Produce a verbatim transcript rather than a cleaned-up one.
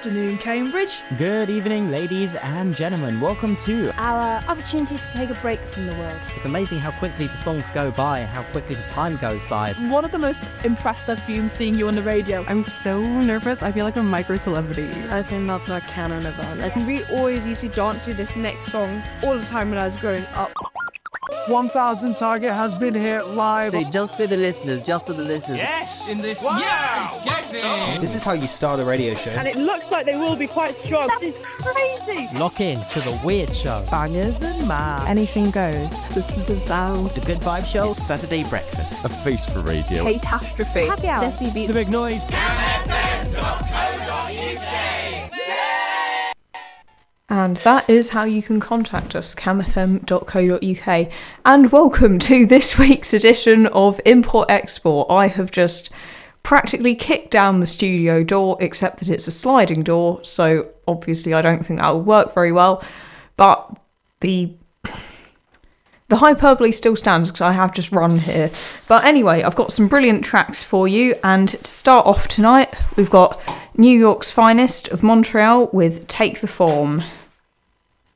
afternoon, Cambridge. Good evening, ladies and gentlemen. Welcome to our opportunity to take a break from the world. It's amazing how quickly the songs go by, how quickly the time goes by. One of the most impressed I've been seeing you on the radio. I'm so nervous. I feel like a micro celebrity. I think that's our canon event. And we always used to dance to this next song all the time when I was growing up. one thousand Target has been here live. Say just for the listeners, just for the listeners. Yes! In this, wow. Yes! Get it! This is how you start a radio show. And it looks like they will be quite strong. That is crazy! Lock in to the weird show. Bangers and math. Anything goes. Sisters of Sound. The Good Vibe Show. It's Saturday Breakfast. A face for radio. Catastrophe. Happy hour. It's the big noise. And that is how you can contact us, cam f m dot co dot u k. And welcome to this week's edition of Import Export. I have just practically kicked down the studio door, except that it's a sliding door, so obviously I don't think that will work very well. But the the hyperbole still stands because I have just run here. But anyway, I've got some brilliant tracks for you, and to start off tonight, we've got New York's Finest of Montreal with Take the Form.